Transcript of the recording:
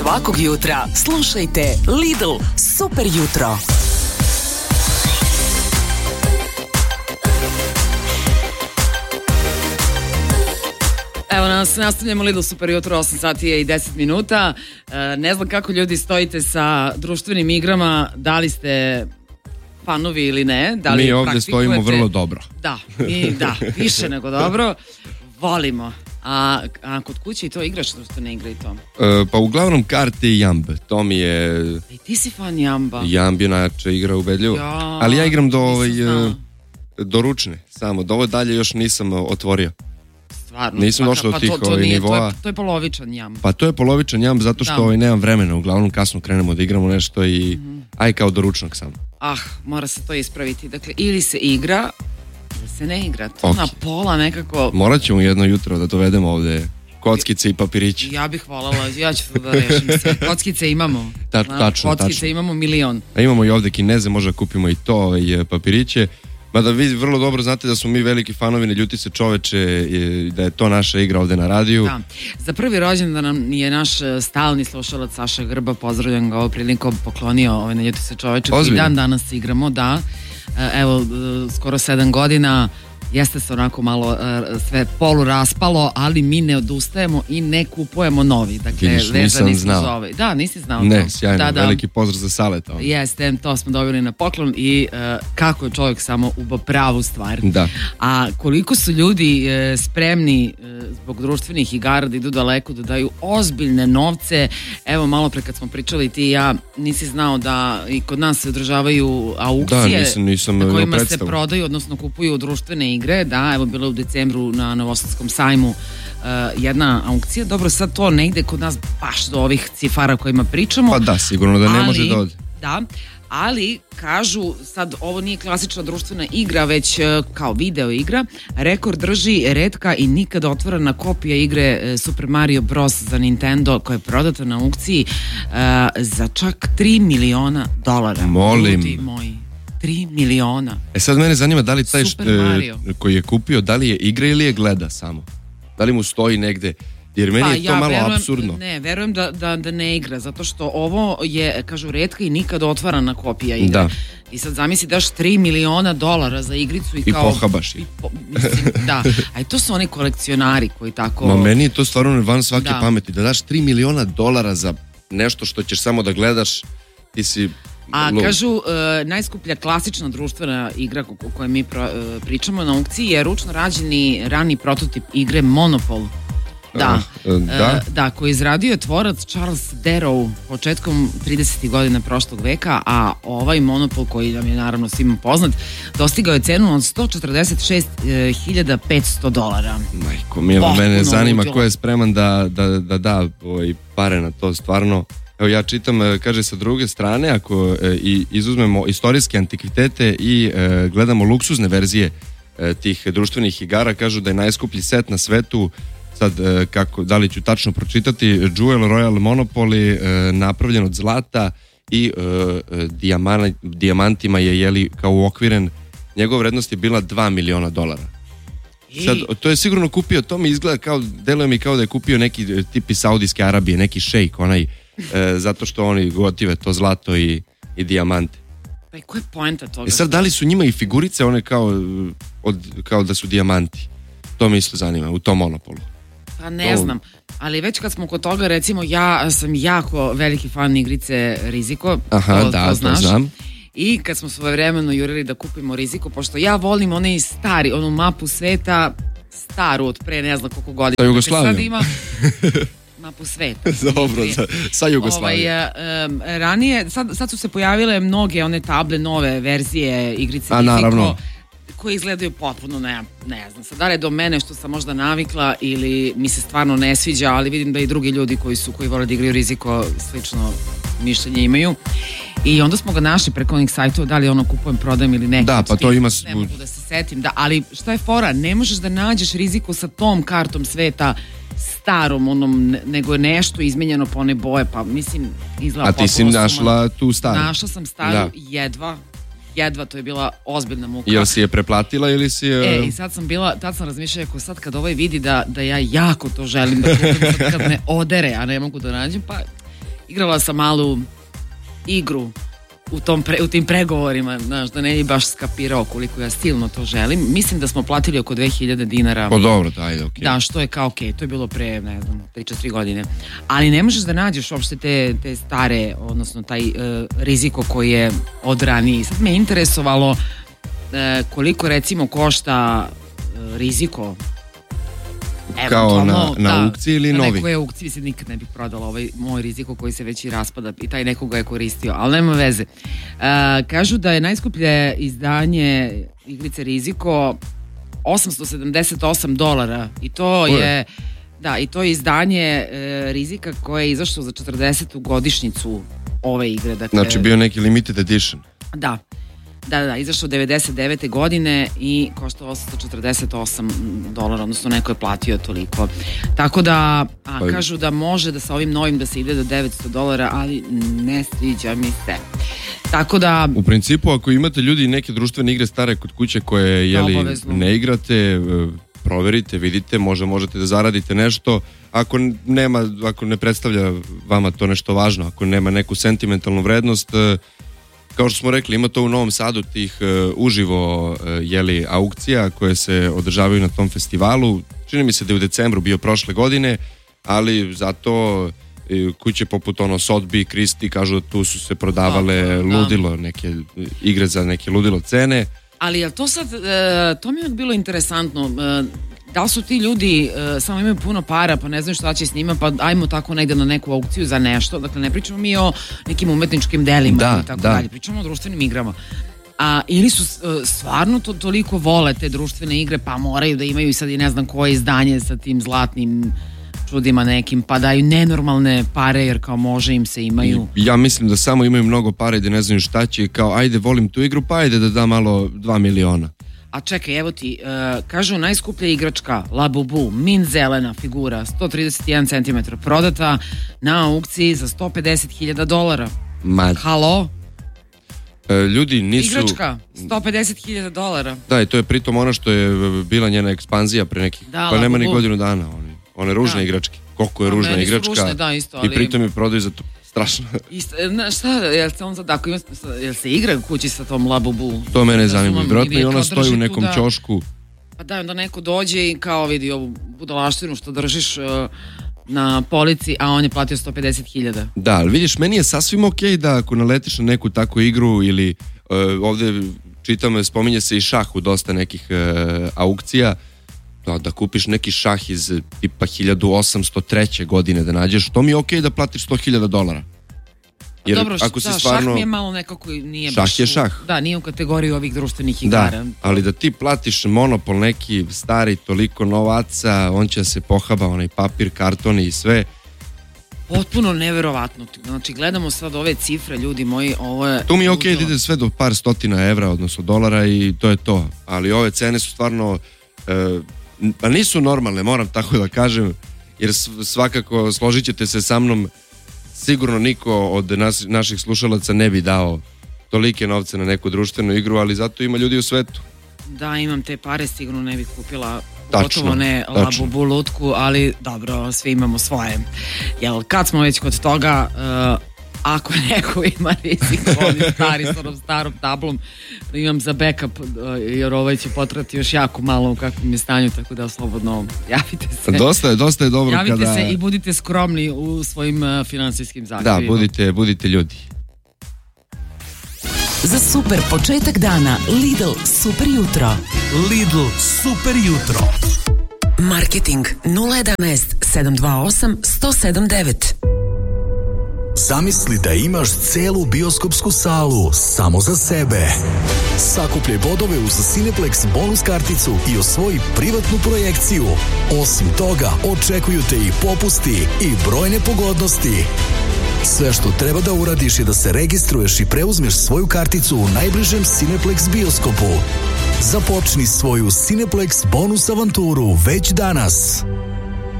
Svakog jutra slušajte Lidl Super jutro. Evo nas, nastavljamo Lidl Super jutro, 8 sati je i 10 minuta. Ne znam kako ljudi stojite sa društvenim igrama, da li ste fanovi ili ne, da li mi ovdje stojimo vrlo dobro. Da, više nego dobro. Volimo. A kod kuće i to igraš, društvene igre i to? Pa uglavnom karte i jamb, to mi je... I ti si fan jamba? Jamb je najjača igra ubedljivo. Ja, ali ja igram do ručne, samo, do ovo dalje još nisam otvorio. Stvarno? Nisam došao do tih nivoa. To je polovičan jamb. Pa to je polovičan jamb zato što nemam vremena, uglavnom kasno krenemo da igramo nešto i aj kao do ručnog samo. Mora se to ispraviti, dakle ili se igra ili se ne igra, to na pola nekako. Morat ćemo jedno jutro da dovedemo ovdje kockice i papirići. Ja bih voljela, ja ću to da rešim sve. Kockice imamo. Tačno. Kockice imamo milion. A imamo i ovdje Kineze, možda kupimo i to, papiriće. Mada vi vrlo dobro znate da smo mi veliki fanovi, ne ljuti se čoveče, da je to naša igra ovdje na radiju. Da. Za prvi rođendan nam je naš stalni slušalac Saša Grba, pozdravljam ga ovom prilikom, poklonio ne ljuti se čoveče, i dan danas igramo, da. Evo, skoro 7 godina, jeste se onako malo sve polu raspalo, ali mi ne odustajemo i ne kupujemo novi. Dakle, vidiš, nisam znao. Za ovaj. Da, nisi znao ne, to. Sjajno, veliki pozdrav za Saleta. Jeste, to smo dobili na poklon i kako je čovjek samo ubo pravu stvar. Da. A koliko su ljudi spremni zbog društvenih igara da idu daleko, da daju ozbiljne novce. Evo, malo pre kad smo pričali ti i ja, nisi znao da i kod nas se održavaju aukcije nisam na kojima se prodaju, odnosno kupuju društvene igre. Da, evo bilo u decembru na Novosadskom sajmu jedna aukcija. Dobro, sad to ne ide kod nas baš do ovih cifara kojima pričamo. Pa da, sigurno da ne može da ode. Da, ali kažu, sad ovo nije klasična društvena igra, već kao video igra. Rekord drži retka i nikada otvorena kopija igre Super Mario Bros. Za Nintendo, koja je prodata na aukciji za čak $3 miliona. Molim. Ljudi moji, 3 miliona. Sad mene zanima da li taj koji je kupio, da li je igra ili je gleda samo? Da li mu stoji negde? Jer meni je to malo apsurdno. Ne, verujem da ne igra, zato što ovo je, kažu, retka i nikad otvarana kopija igre. Da. I sad zamisli daš $3 miliona za igricu i kao... I pohabaš je. Mislim, da. A i to su oni kolekcionari koji tako... Ma meni je to stvarno van svake pameti. Da daš $3 miliona za nešto što ćeš samo da gledaš, ti si... A kažu, najskuplja klasična društvena igra o kojoj mi pričamo na aukciji je ručno rađeni rani prototip igre Monopol. Da, koji izradio je tvorac Charles Darrow početkom 30. godina prošlog veka, a ovaj Monopol, koji nam je naravno svima poznat, dostigao je cenu od $146.500. Majko mila, mene zanima ko je spreman da pare na to stvarno. Evo ja čitam, kaže sa druge strane, ako izuzmemo istorijske antikvitete i gledamo luksuzne verzije tih društvenih igara, kažu da je najskuplji set na svetu, sad da li ću tačno pročitati, Jewel Royal Monopoly, napravljen od zlata i dijamantima je kao uokviren, njegova vrednost je bila $2 miliona. Sad, to je sigurno kupio, to mi izgleda kao, deluje mi kao da je kupio neki tip iz Saudijske Arabije, neki šejk, zato što oni gotive to zlato i dijamante. Pa i koja je poenta toga? Sad, da li su njima i figurice one kao da su dijamanti? To me isto zanima, u tom Monopolu. Pa ne znam, ali već kad smo kod toga, recimo, ja sam jako veliki fan igrice Riziko. To znam. I kad smo svojevremeno jurili da kupimo Riziko, pošto ja volim onaj stari, onu mapu sveta, staru od pre ne znam koliko godina. Sa Jugoslavijom. Sad ima mapu sveta. Dobro, sa Jugoslavijom. Ranije, sad su se pojavile mnoge one table, nove verzije igrice Riziko. Naravno. Koji izgledaju potpuno, ne znam, sad da li je do mene što sam možda navikla ili mi se stvarno ne sviđa, ali vidim da i drugi ljudi koji vole da igraju Riziko slično mišljenje imaju. I onda smo ga našli preko onih sajtova, da li kupujem, prodajem ili ne. Da, pa to ima... Ne mogu da se setim, da, ali šta je fora? Ne možeš da nađeš Riziko sa tom kartom sveta starom, nego je nešto izmenjeno po one boje, pa mislim, izgleda potpuno. A ti si našla tu staru? Našla sam staru, jedva, to je bila ozbiljna muka. Jel si je preplatila ili si je... I sad sam razmišljala, ako sad kad ovaj vidi da ja jako to želim da kupim, sad kad me odere, a ne mogu da nađem, pa igrala sam malu igru u tim pregovorima, znaš, da ne bi baš skapirao koliko ja silno to želim. Mislim da smo platili oko 2000 dinara. O dobro, da, ajde, okej. Da, što je kao okej, to je bilo pre, ne znam, 3-4 godine. Ali ne možeš da nađeš uopšte te stare, odnosno taj riziko koji je od ranije. Sad me interesovalo koliko recimo košta riziko. Kao na aukciji ili novi? Na nekoj aukciji se nikad ne bih prodala ovaj moj riziko koji se već i raspada i taj nekoga je koristio, ali nema veze. Kažu da je najskuplje izdanje igrice Riziko $878 i to je i to je izdanje Rizika koje je izašlo za 40. godišnjicu ove igre. Dakle, znači bio neki limited edition. Da, izašao 99. godine i koštao $848, odnosno neko je platio toliko. Tako da, kažu da može da sa ovim novim da se ide do $900, ali ne sviđa mi se. Tako da... U principu, ako imate ljudi neke društvene igre stare kod kuće koje ne igrate, proverite, vidite, možete da zaradite nešto. Ako ne predstavlja vama to nešto važno, ako nema neku sentimentalnu vrednost, kao što smo rekli, ima to u Novom Sadu tih uživo aukcija koje se održavaju na tom festivalu. Čini mi se da je u decembru bio prošle godine, ali zato kuće poput Sotbi, Kristi kažu da tu su se prodavale ludilo, neke igre za neke ludilo cene. Ali je to sad, to mi je bilo interesantno, da li su ti ljudi samo imaju puno para pa ne znaju šta će s njima, pa ajmo tako negde na neku aukciju za nešto. Dakle, ne pričamo mi o nekim umetničkim delima i tako dalje, pričamo o društvenim igrama. Ili su stvarno toliko vole te društvene igre pa moraju da imaju sad i ne znam koje izdanje sa tim zlatnim čudima nekim, pa daju nenormalne pare jer kao može im se imaju. Ja mislim da samo imaju mnogo pare i da ne znaju šta će, kao ajde volim tu igru pa ajde da malo 2 miliona. A čekaj, evo ti, kažu najskuplja igračka Labubu, mint zelena figura, 131 cm, prodata na aukciji za $150,000. Halo? Ljudi nisu... Igračka, $150,000. Da, i to je pritom ono što je bila njena ekspanzija pre nekih, pa nema ni godinu dana. One ružne igračke. Koliko je ružna igračka ružne, da, isto, ali... i pritom je prodaju za to strašno. Šta, jel se igra u kući sa tom Labubu? To mene zanima. Vjerojatno i ona stoji u nekom ćošku. Pa da, onda neko dođe i kao vidi ovu budalaštinu što držiš na polici, a on je platio 150.000. Da, ali vidiš, meni je sasvim okej da ako naletiš na neku takvu igru ili ovdje čitam, spominje se i šah u dosta nekih aukcija, da kupiš neki šah iz tipa 1803. godine da nađeš, to mi je okej da platiš $100,000. Jer dobro, ako si stvarno... šah mi je malo nekako nije šah baš... je šah. Da, nije u kategoriji ovih društvenih igara. Da, ali da ti platiš monopol neki stari, toliko novaca, on će se pohaba, onaj papir, kartoni i sve. Potpuno neverovatno. Znači, gledamo sad ove cifre, ljudi moji, ovo je... Tu mi je okej da ide sve do par stotina evra, odnosno dolara i to je to. Ali ove cene su stvarno... pa nisu normalne, moram tako da kažem, jer svakako složit ćete se sa mnom, sigurno niko od naših slušalaca ne bi dao tolike novce na neku društvenu igru, ali zato ima ljudi u svetu. Da, imam te pare, sigurno ne bih kupila gotovo ne Labubu lutku, ali dobro, svi imamo svoje. Jel, kad smo već kod toga, ako neko ima rizik, oni stari s onom starom tablom, imam za backup, jer ovaj će potrati još jako malo u kakvom je stanju, tako da slobodno javite se. Dosta je dobro javite kada... se i budite skromni u svojim finansijskim zahtjevima. Da, budite ljudi. Za super početak dana Lidl super jutro. Lidl super jutro. Marketing 011 728 107 9. Zamisli da imaš celu bioskopsku salu samo za sebe. Sakupljaj bodove uz Cineplex bonus karticu i osvoji privatnu projekciju. Osim toga, očekuju te i popusti i brojne pogodnosti. Sve što treba da uradiš je da se registruješ i preuzmeš svoju karticu u najbližem Cineplex bioskopu. Započni svoju Cineplex bonus avanturu već danas.